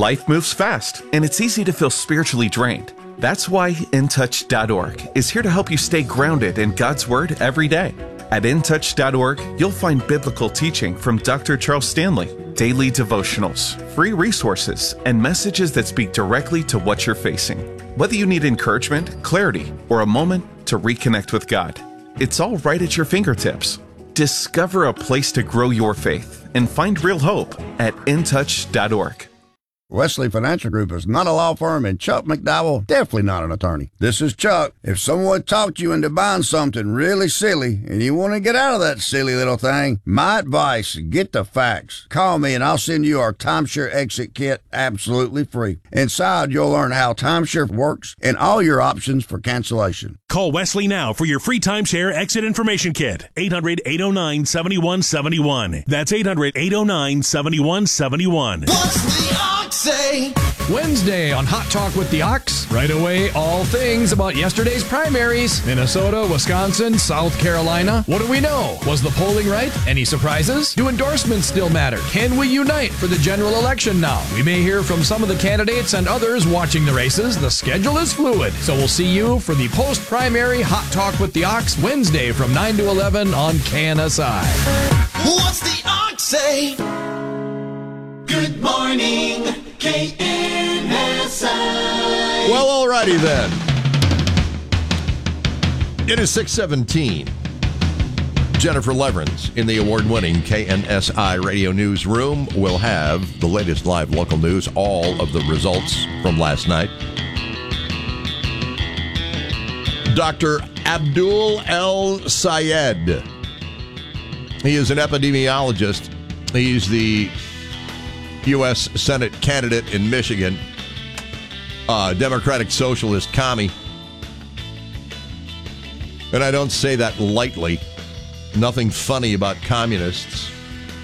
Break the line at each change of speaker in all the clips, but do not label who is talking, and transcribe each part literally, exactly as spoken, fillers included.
Life moves fast, and it's easy to feel spiritually drained. That's why In Touch dot org is here to help you stay grounded in God's Word every day. At In Touch dot org, you'll find biblical teaching from Doctor Charles Stanley, daily devotionals, free resources, and messages that speak directly to what you're facing. Whether you need encouragement, clarity, or a moment to reconnect with God, it's all right at your fingertips. Discover a place to grow your faith and find real hope at In Touch dot org.
Wesley Financial Group is not a law firm, and Chuck McDowell definitely not an attorney. This is Chuck. If someone talked you into buying something really silly and you want to get out of that silly little thing, my advice, get the facts. Call me and I'll send you our timeshare exit kit absolutely free. Inside, you'll learn how timeshare works and all your options for cancellation.
Call Wesley now for your free timeshare exit information kit. eight hundred, eight oh nine, seven one seven one. That's eight hundred, eight oh nine, seven one seven one.
What's the Ox say?
Wednesday on Hot Talk with the Ox. Right away, all things about yesterday's primaries. Minnesota, Wisconsin, South Carolina. What do we know? Was the polling right? Any surprises? Do endorsements still matter? Can we unite for the general election now? We may hear from some of the candidates and others watching the races. The schedule is fluid. So we'll see you for the post-primary Hot Talk with the Ox Wednesday from nine to eleven on K N S I.
What's the Ox say? Good morning, K N S I.
Well, alrighty then. It is six seventeen. Jennifer Leverins in the award-winning K N S I Radio Newsroom will have the latest live local news, all of the results from last night. Doctor Abdul El-Sayed. He is an epidemiologist. He's the U S Senate candidate in Michigan, uh, Democratic Socialist commie. And I don't say that lightly. Nothing funny about communists.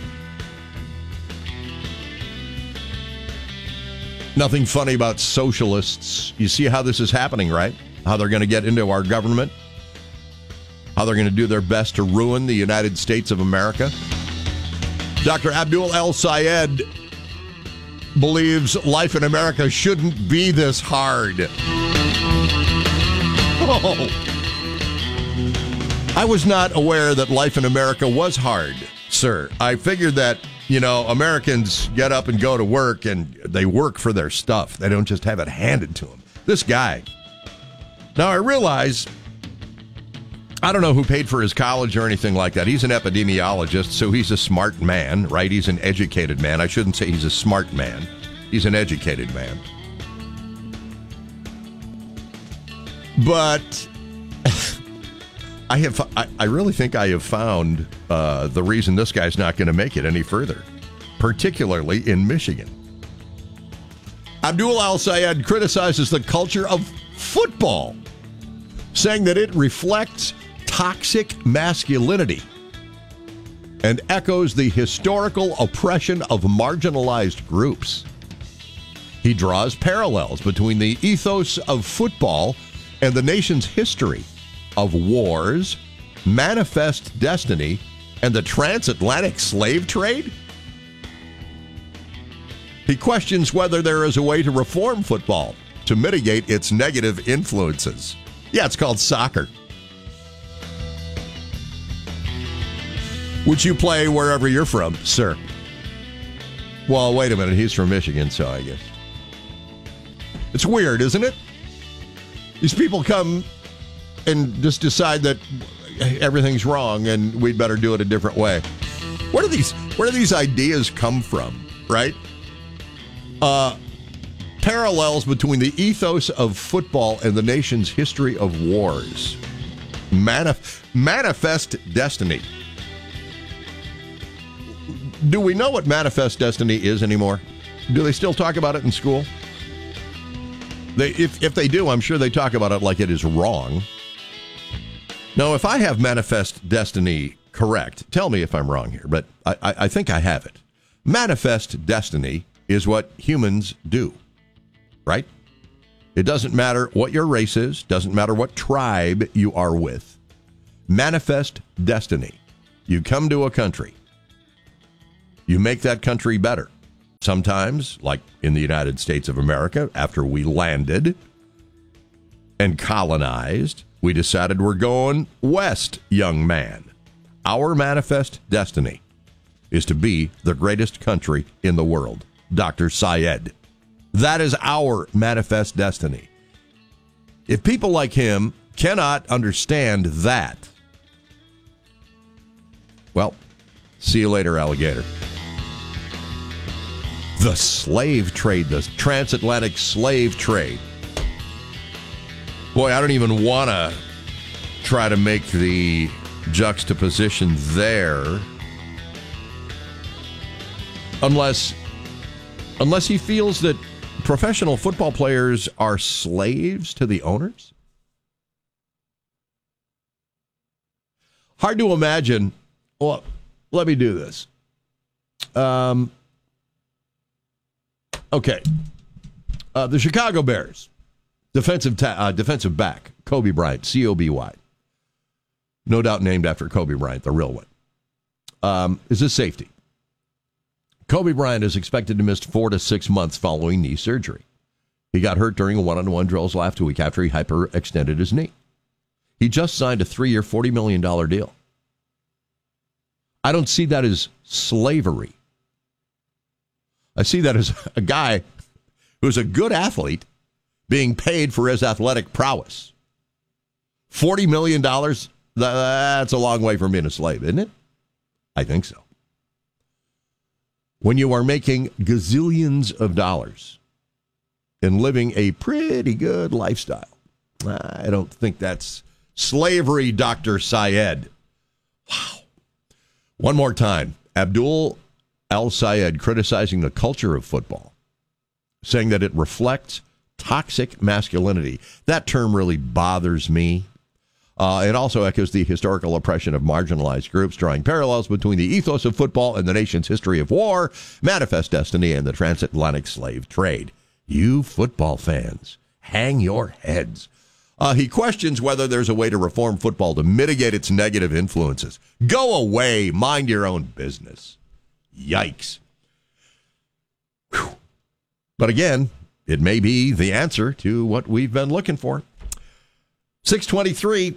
Nothing funny about socialists. You see how this is happening, right? How they're going to get into our government. How they're going to do their best to ruin the United States of America. Doctor Abdul El-Sayed believes life in America shouldn't be this hard. Oh. I was not aware that life in America was hard, sir. I figured that, you know, Americans get up and go to work and they work for their stuff. They don't just have it handed to them. This guy. Now, I realize, I don't know who paid for his college or anything like that. He's an epidemiologist, so he's a smart man, right? He's an educated man. I shouldn't say he's a smart man. He's an educated man. But I have, I, I really think I have found uh, the reason this guy's not going to make it any further, particularly in Michigan. Abdul El-Sayed criticizes the culture of football, saying that it reflects toxic masculinity and echoes the historical oppression of marginalized groups. He draws parallels between the ethos of football and the nation's history of wars, manifest destiny, and the transatlantic slave trade. He questions whether there is a way to reform football to mitigate its negative influences. Yeah, it's called soccer. Which you play wherever you're from, sir. Well, wait a minute. He's from Michigan, so I guess. It's weird, isn't it? These people come and just decide that everything's wrong and we'd better do it a different way. Where do these, where do these ideas come from, right? Uh... Parallels between the ethos of football and the nation's history of wars. Manif- manifest destiny. Do we know what manifest destiny is anymore? Do they still talk about it in school? They, if, if they do, I'm sure they talk about it like it is wrong. Now, if I have manifest destiny correct, tell me if I'm wrong here, but I, I, I think I have it. Manifest destiny is what humans do. Right? It doesn't matter what your race is, doesn't matter what tribe you are with. Manifest destiny. You come to a country. You make that country better. Sometimes, like in the United States of America, after we landed and colonized, we decided we're going west, young man. Our manifest destiny is to be the greatest country in the world. Doctor Syed. That is our manifest destiny. If people like him cannot understand that, well, see you later, alligator. The slave trade, the transatlantic slave trade. Boy, I don't even want to try to make the juxtaposition there. Unless, unless he feels that professional football players are slaves to the owners? Hard to imagine. Well, let me do this. Um, okay. Uh, the Chicago Bears, defensive ta- uh, defensive back, Kobe Bryant, C O B Y. No doubt named after Kobe Bryant, the real one. Um, is a safety. Kobe Bryant is expected to miss four to six months following knee surgery. He got hurt during a one-on-one drills last week after he hyperextended his knee. He just signed a three-year, forty million dollars deal. I don't see that as slavery. I see that as a guy who's a good athlete being paid for his athletic prowess. forty million dollars, that's a long way from being a slave, isn't it? I think so. When you are making gazillions of dollars and living a pretty good lifestyle, I don't think that's slavery, Doctor Syed. Wow. One more time. Abdul Al-Sayed criticizing the culture of football, saying that it reflects toxic masculinity. That term really bothers me. Uh, it also echoes the historical oppression of marginalized groups, drawing parallels between the ethos of football and the nation's history of war, manifest destiny, and the transatlantic slave trade. You football fans, hang your heads. Uh, he questions whether there's a way to reform football to mitigate its negative influences. Go away. Mind your own business. Yikes. Whew. But again, it may be the answer to what we've been looking for. six twenty-three.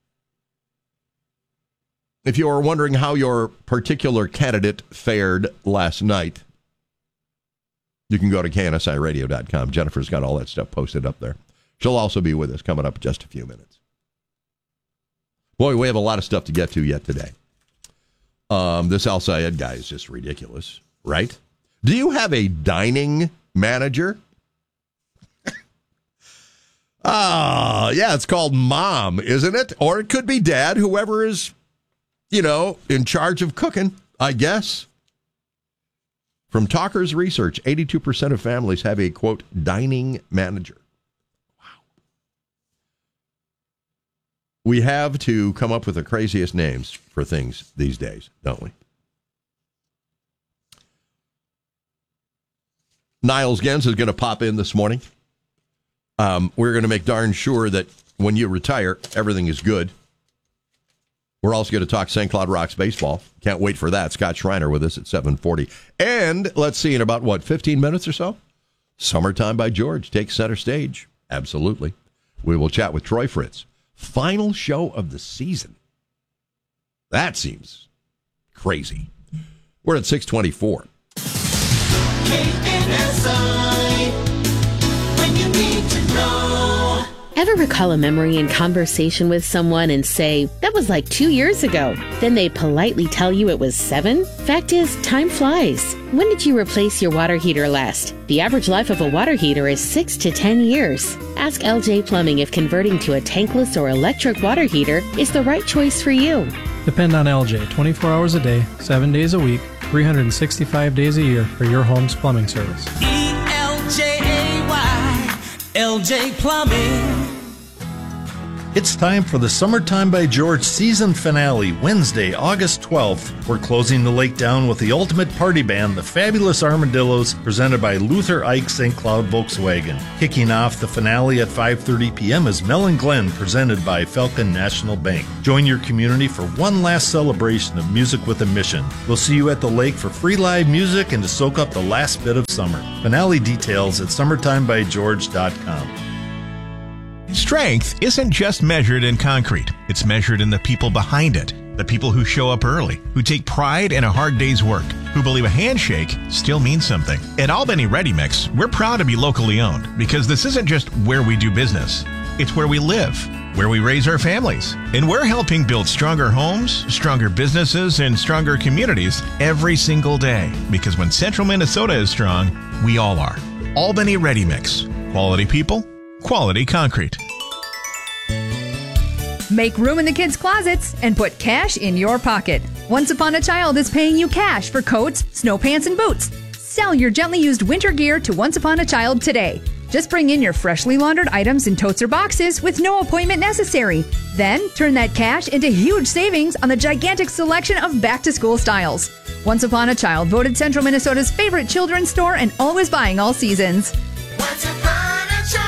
If you are wondering how your particular candidate fared last night, you can go to K N S I radio dot com. Jennifer's got all that stuff posted up there. She'll also be with us coming up in just a few minutes. Boy, we have a lot of stuff to get to yet today. Um, this Al-Sayed guy is just ridiculous, right? Do you have a dining manager? Ah, yeah, it's called mom, isn't it? Or it could be dad, whoever is, you know, in charge of cooking, I guess. From Talker's research, eighty-two percent of families have a, quote, dining manager. Wow. We have to come up with the craziest names for things these days, don't we? Niles Gens is going to pop in this morning. Um, we're going to make darn sure that when you retire, everything is good. We're also going to talk Saint Cloud Rocks baseball. Can't wait for that. Scott Schreiner with us at seven forty. And let's see, in about, what, fifteen minutes or so? Summertime by George takes center stage. Absolutely. We will chat with Troy Fritz. Final show of the season. That seems crazy. We're at six twenty-four.
K N S I, when you need to know.
Ever recall a memory in conversation with someone and say, that was like two years ago? Then they politely tell you it was seven? Fact is, time flies. When did you replace your water heater last? The average life of a water heater is six to ten years. Ask L J Plumbing if converting to a tankless or electric water heater is the right choice for you.
Depend on L J twenty-four hours a day, seven days a week, three hundred sixty-five days a year for your home's plumbing service.
E L J A Y, L J Plumbing.
It's time for the Summertime by George season finale, Wednesday, August twelfth. We're closing the lake down with the ultimate party band, the Fabulous Armadillos, presented by Luther Ike Saint Cloud Volkswagen. Kicking off the finale at five thirty p.m. is Mel and Glenn, presented by Falcon National Bank. Join your community for one last celebration of music with a mission. We'll see you at the lake for free live music and to soak up the last bit of summer. Finale details at summertime by george dot com.
Strength isn't just measured in concrete. It's measured in the people behind it. The people who show up early, who take pride in a hard day's work, who believe a handshake still means something. At Albany Ready Mix, we're proud to be locally owned because this isn't just where we do business. It's where we live, where we raise our families. And we're helping build stronger homes, stronger businesses, and stronger communities every single day. Because when Central Minnesota is strong, we all are. Albany Ready Mix. Quality people, quality concrete.
Make room in the kids' closets and put cash in your pocket. Once Upon a Child is paying you cash for coats, snow pants, and boots. Sell your gently used winter gear to Once Upon a Child today. Just bring in your freshly laundered items in totes or boxes with no appointment necessary. Then turn that cash into huge savings on the gigantic selection of back-to-school styles. Once Upon a Child, voted Central Minnesota's favorite children's store and always buying all seasons.
Once upon a child.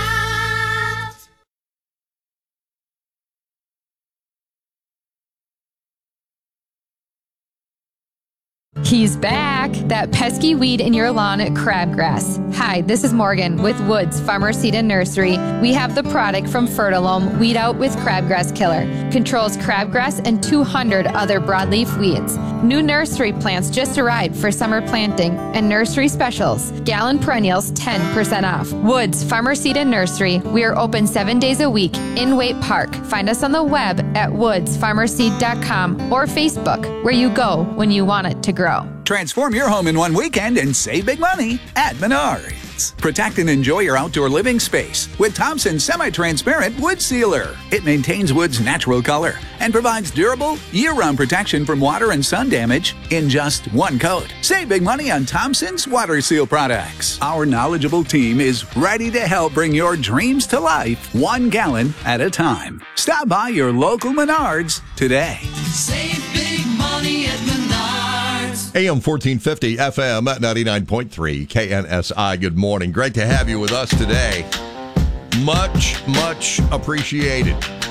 He's back! That pesky weed in your lawn, crabgrass. Hi, this is Morgan with Woods Farmer Seed and Nursery. We have the product from Fertilome, Weed Out with Crabgrass Killer. Controls crabgrass and two hundred other broadleaf weeds. New nursery plants just arrived for summer planting and nursery specials. Gallon perennials ten percent off. Woods Farmer Seed and Nursery. We are open seven days a week in Waite Park. Find us on the web at woods farmer seed dot com or Facebook, where you go when you want it to grow.
Transform your home in one weekend and save big money at Menards. Protect and enjoy your outdoor living space with Thompson Semi-Transparent Wood Sealer. It maintains wood's natural color and provides durable, year-round protection from water and sun damage in just one coat. Save big money on Thompson's Water Seal products. Our knowledgeable team is ready to help bring your dreams to life one gallon at a time. Stop by your local Menards today.
Save big money at Menards.
A M fourteen fifty, F M ninety-nine point three, K N S I. Good morning. Great to have you with us today. Much, much appreciated.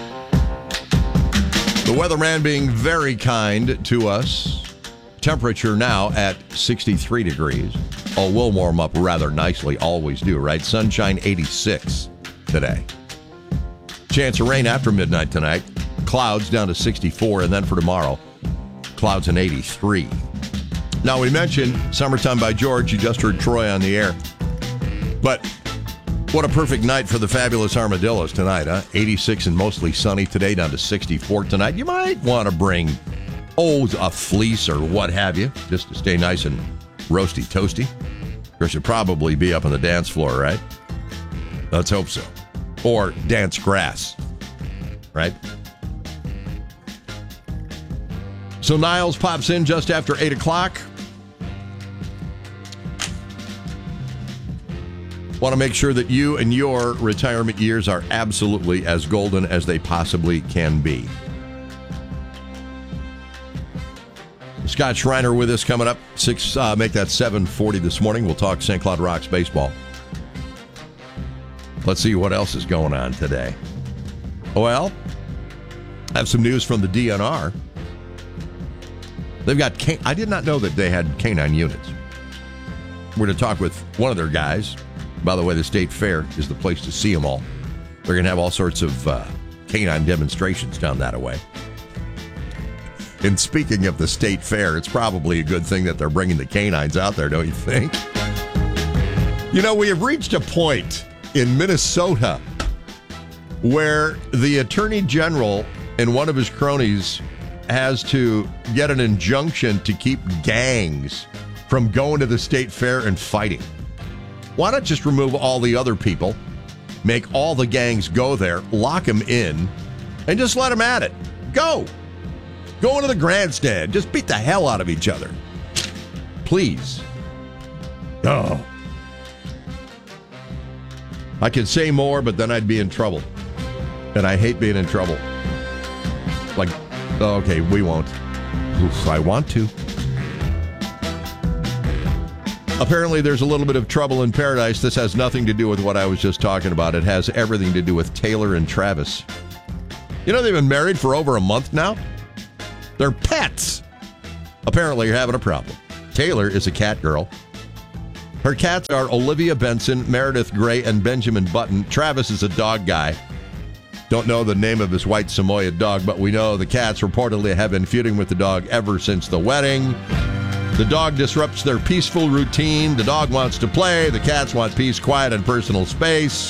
The weatherman being very kind to us. Temperature now at sixty-three degrees. Oh, we'll warm up rather nicely. Always do, right? Sunshine eighty-six today. Chance of rain after midnight tonight. Clouds down to sixty-four, and then for tomorrow, clouds in eighty-three. Now, we mentioned Summertime by George. You just heard Troy on the air. But what a perfect night for the Fabulous Armadillos tonight, huh? eighty-six and mostly sunny today, down to sixty-four tonight. You might want to bring, oh, a fleece or what have you, just to stay nice and roasty toasty. Of course, you'll probably be up on the dance floor, right? Let's hope so. Or dance grass, right? So Niles pops in just after eight o'clock. Want to make sure that you and your retirement years are absolutely as golden as they possibly can be. Scott Schreiner with us coming up. Six, uh, make that seven forty this morning. We'll talk Saint Cloud Rocks baseball. Let's see what else is going on today. Well, I have some news from the D N R. They've got, can- I did not know that they had canine units. We're going to talk with one of their guys. By the way, the State Fair is the place to see them all. They're going to have all sorts of uh, canine demonstrations down that way. And speaking of the State Fair, it's probably a good thing that they're bringing the canines out there, don't you think? You know, we have reached a point in Minnesota where the Attorney General and one of his cronies has to get an injunction to keep gangs from going to the State Fair and fighting. Why not just remove all the other people, make all the gangs go there, lock them in, and just let them at it? Go. Go into the grandstand. Just beat the hell out of each other. Please. Oh. I could say more, but then I'd be in trouble. And I hate being in trouble. Like, oh, okay, we won't. Oof, I want to. Apparently, there's a little bit of trouble in paradise. This has nothing to do with what I was just talking about. It has everything to do with Taylor and Travis. You know, they've been married for over a month now. They're pets. Apparently, you're having a problem. Taylor is a cat girl. Her cats are Olivia Benson, Meredith Gray, and Benjamin Button. Travis is a dog guy. Don't know the name of his white Samoyed dog, but we know the cats reportedly have been feuding with the dog ever since the wedding. The dog disrupts their peaceful routine. The dog wants to play. The cats want peace, quiet, and personal space.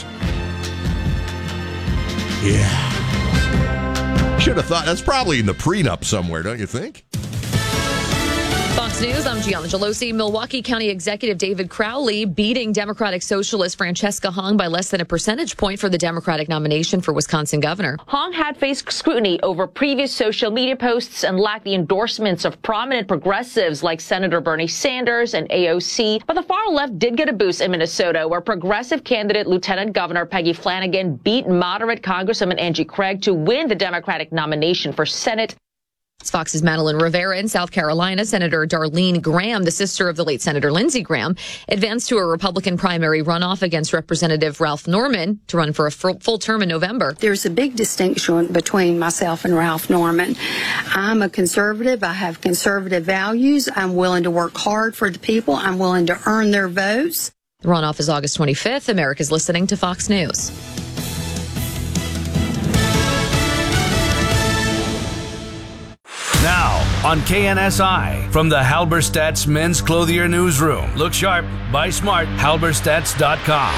Yeah. Should have thought. That's probably in the prenup somewhere, don't you think?
Fox News, I'm Gianna Gelosi. Milwaukee County Executive David Crowley beating Democratic Socialist Francesca Hong by less than a percentage point for the Democratic nomination for Wisconsin governor.
Hong had faced scrutiny over previous social media posts and lacked the endorsements of prominent progressives like Senator Bernie Sanders and A O C. But the far left did get a boost in Minnesota, where progressive candidate Lieutenant Governor Peggy Flanagan beat moderate Congresswoman Angie Craig to win the Democratic nomination for Senate.
It's Fox's Madeline Rivera. In South Carolina, Senator Darlene Graham, the sister of the late Senator Lindsey Graham, advanced to a Republican primary runoff against Representative Ralph Norman to run for a full term in November.
There's a big distinction between myself and Ralph Norman. I'm a conservative. I have conservative values. I'm willing to work hard for the people. I'm willing to earn their votes.
The runoff is August twenty-fifth. America's listening to Fox News.
Now, on K N S I, from the Halberstadt's Men's Clothier Newsroom. Look sharp, buy smart, halberstadts dot com.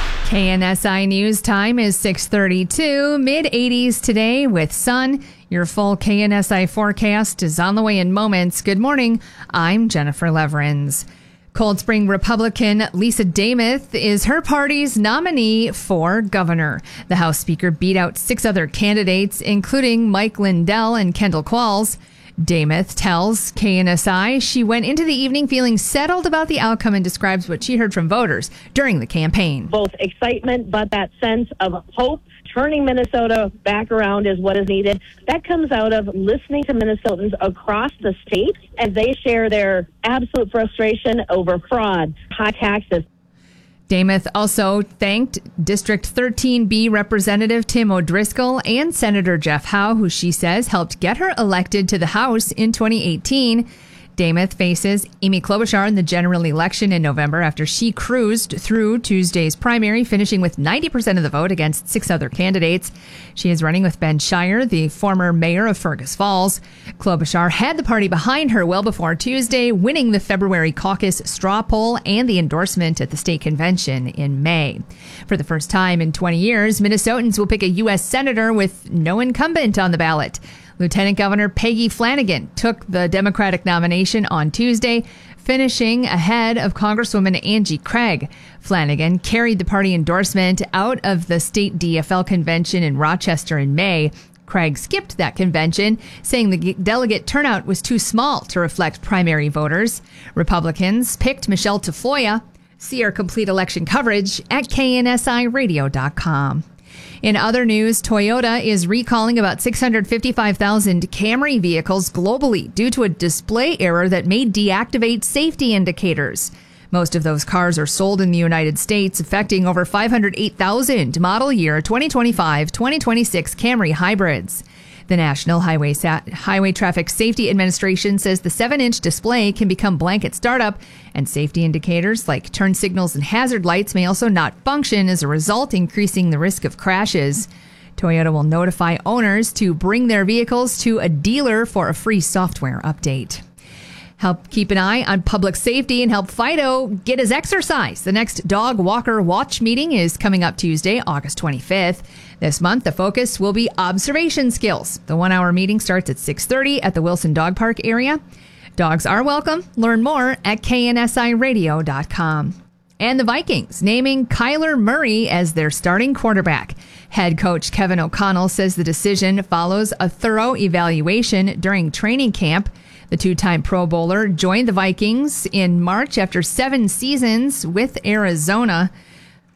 K N S I News time is six thirty-two, mid eighties today with sun. Your full K N S I forecast is on the way in moments. Good morning, I'm Jennifer Leverins. Cold Spring Republican Lisa Damuth is her party's nominee for governor. The House Speaker beat out six other candidates, including Mike Lindell and Kendall Qualls. Damuth tells K N S I she went into the evening feeling settled about the outcome and describes what she heard from voters during the campaign.
Both excitement, but that sense of hope. Turning Minnesota back around is what is needed. That comes out of listening to Minnesotans across the state as they share their absolute frustration over fraud, high taxes.
Damuth also thanked District thirteen B Representative Tim O'Driscoll and Senator Jeff Howe, who she says helped get her elected to the House in twenty eighteen. Damuth faces Amy Klobuchar in the general election in November after she cruised through Tuesday's primary, finishing with ninety percent of the vote against six other candidates. She is running with Ben Shire, the former mayor of Fergus Falls. Klobuchar had the party behind her well before Tuesday, winning the February caucus straw poll and the endorsement at the state convention in May. For the first time in twenty years, Minnesotans will pick a U S senator with no incumbent on the ballot. Lieutenant Governor Peggy Flanagan took the Democratic nomination on Tuesday, finishing ahead of Congresswoman Angie Craig. Flanagan carried the party endorsement out of the state D F L convention in Rochester in May. Craig skipped that convention, saying the delegate turnout was too small to reflect primary voters. Republicans picked Michelle Tafoya. See our complete election coverage at K N S I radio dot com. In other news, Toyota is recalling about six hundred fifty-five thousand Camry vehicles globally due to a display error that may deactivate safety indicators. Most of those cars are sold in the United States, affecting over five hundred eight thousand model year twenty twenty-five twenty twenty-six Camry hybrids. The National Highway Sa- Highway Traffic Safety Administration says the seven-inch display can become blank at startup, and safety indicators like turn signals and hazard lights may also not function as a result, increasing the risk of crashes. Toyota will notify owners to bring their vehicles to a dealer for a free software update. Help keep an eye on public safety and help Fido get his exercise. The next Dog Walker Watch meeting is coming up Tuesday, August twenty-fifth. This month, the focus will be observation skills. The one-hour meeting starts at six thirty at the Wilson Dog Park area. Dogs are welcome. Learn more at K N S I radio dot com. And the Vikings naming Kyler Murray as their starting quarterback. Head coach Kevin O'Connell says the decision follows a thorough evaluation during training camp. The two-time Pro Bowler joined the Vikings in March after seven seasons with Arizona.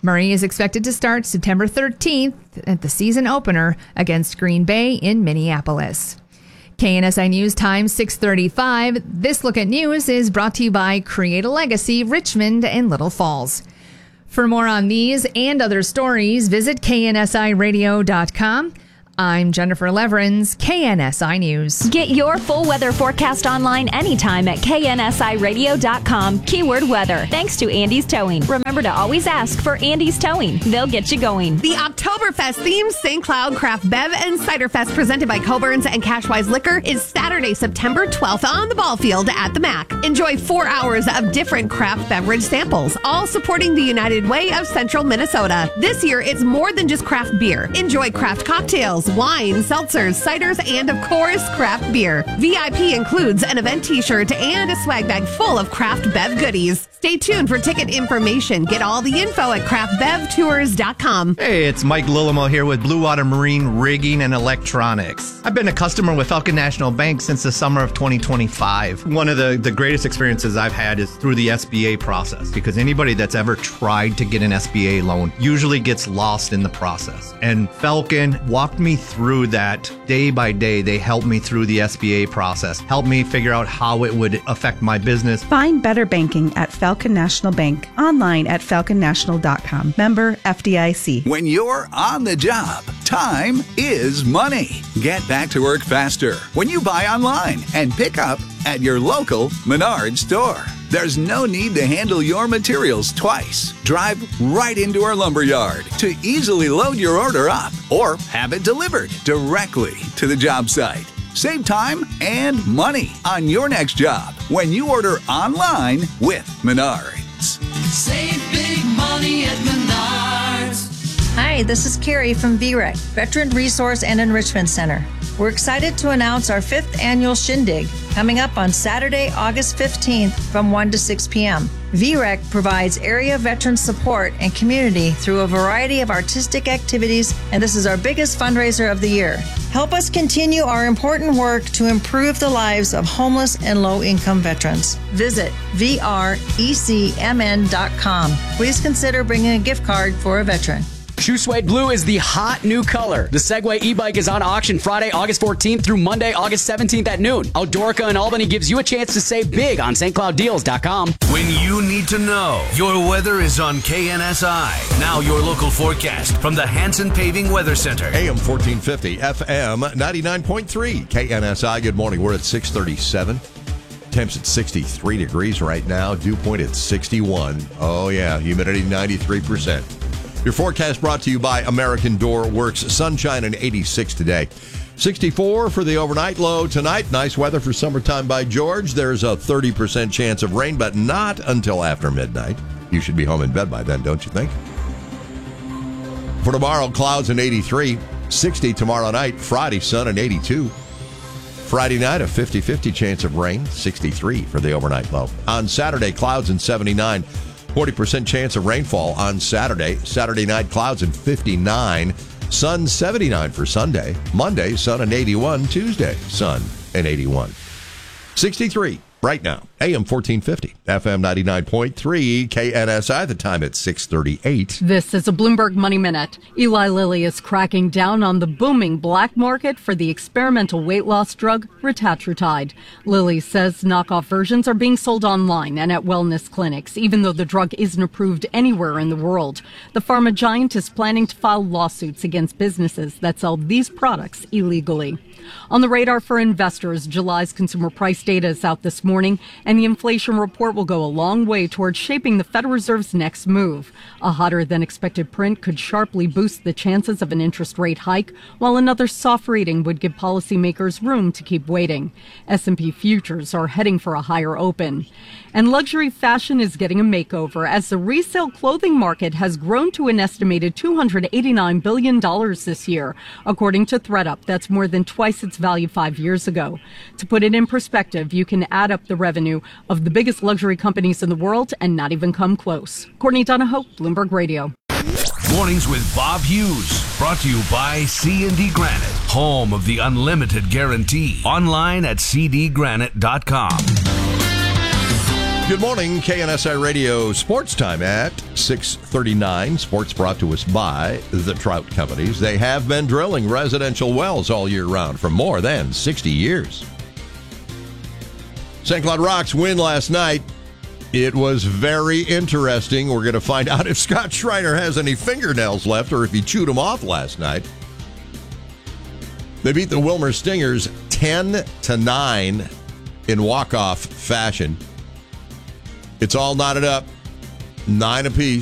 Murray is expected to start September thirteenth at the season opener against Green Bay in Minneapolis. K N S I News time six thirty-five. This look at news is brought to you by Create a Legacy, Richmond and Little Falls. For more on these and other stories, visit K N S I radio dot com. I'm Jennifer Leverins, K N S I News.
Get your full weather forecast online anytime at K N S I radio dot com, keyword weather. Thanks to Andy's Towing. Remember to always ask for Andy's Towing. They'll get you going.
The Oktoberfest themed Saint Cloud Craft Bev and Cider Fest presented by Coburn's and Cashwise Liquor is Saturday, September twelfth on the ball field at the M A C. Enjoy four hours of different craft beverage samples, all supporting the United Way of Central Minnesota. This year, it's more than just craft beer. Enjoy craft cocktails, wine, seltzers, ciders, and of course, craft beer. V I P includes an event t-shirt and a swag bag full of craft bev goodies. Stay tuned for ticket information. Get all the info at craft bev tours dot com.
Hey, it's Mike Lillimo here with Blue Water Marine Rigging and Electronics. I've been a customer with Falcon National Bank since the summer of twenty twenty-five. One of the, the greatest experiences I've had is through the S B A process, because anybody that's ever tried to get an S B A loan usually gets lost in the process. And Falcon walked me through that day by day. They helped me through the S B A process, helped me figure out how it would affect my business.
Find better banking at Falcon National Bank, online at falcon national dot com. Member F D I C.
When you're on the job, time is money. Get back to work faster when you buy online and pick up at your local Menards store. There's no need to handle your materials twice. Drive right into our lumberyard to easily load your order up or have it delivered directly to the job site. Save time and money on your next job when you order online with Menards.
Save big money at Menards.
Hi, this is Carrie from V R E C, Veteran Resource and Enrichment Center. We're excited to announce our fifth annual Shindig coming up on Saturday, August fifteenth from one to six p.m. V R E C provides area veteran support and community through a variety of artistic activities, and this is our biggest fundraiser of the year. Help us continue our important work to improve the lives of homeless and low-income veterans. Visit V R E C M N dot com. Please consider bringing a gift card for a veteran.
Shoe Suede Blue is the hot new color. The Segway e-bike is on auction Friday, August fourteenth through Monday, August seventeenth at noon. Outdoorica in Albany gives you a chance to save big on St Cloud Deals dot com.
When you need to know, your weather is on K N S I. Now your local forecast from the Hanson Paving Weather Center.
A M fourteen fifty, F M ninety-nine point three, K N S I. Good morning. We're at six thirty-seven. Temps at sixty-three degrees right now. Dew point at sixty-one. Oh, yeah. Humidity ninety-three percent. Your forecast brought to you by American Door Works. Sunshine and eighty-six today. sixty-four for the overnight low tonight. Nice weather for summertime by George. There's a thirty percent chance of rain, but not until after midnight. You should be home in bed by then, don't you think? For tomorrow, clouds and eighty-three. sixty tomorrow night. Friday, sun and eighty-two. Friday night, a fifty-fifty chance of rain. sixty-three for the overnight low. On Saturday, clouds and seventy-nine. forty percent chance of rainfall on Saturday. Saturday night, clouds and fifty-nine. Sun, seventy-nine for Sunday. Monday, sun and eighty-one. Tuesday, sun and eighty-one. sixty-three right now. A M fourteen fifty, F M ninety-nine point three, K N S I. The time at six thirty-eight.
This is a Bloomberg Money Minute. Eli Lilly is cracking down on the booming black market for the experimental weight loss drug retatrutide. Lilly says knockoff versions are being sold online and at wellness clinics, even though the drug isn't approved anywhere in the world. The pharma giant is planning to file lawsuits against businesses that sell these products illegally. On the radar for investors, July's consumer price data is out this morning, and the inflation report will go a long way towards shaping the Federal Reserve's next move. A hotter than expected print could sharply boost the chances of an interest rate hike, while another soft reading would give policymakers room to keep waiting. S and P futures are heading for a higher open. And luxury fashion is getting a makeover as the resale clothing market has grown to an estimated two hundred eighty-nine billion dollars this year. According to ThreadUp, that's more than twice its value five years ago. To put it in perspective, you can add up the revenue of the biggest luxury companies in the world and not even come close. Courtney Donahoe, Bloomberg Radio.
Mornings with Bob Hughes. Brought to you by C and D Granite, home of the unlimited guarantee. Online at C D granite dot com.
Good morning, K N S I Radio Sports Time at six thirty-nine. Sports brought to us by the Trout Companies. They have been drilling residential wells all year round for more than sixty years. Saint Cloud Rocks win last night. It was very interesting. We're going to find out if Scott Schreiner has any fingernails left or if he chewed them off last night. They beat the Wilmer Stingers ten to nine in walk-off fashion. It's all knotted up, nine apiece.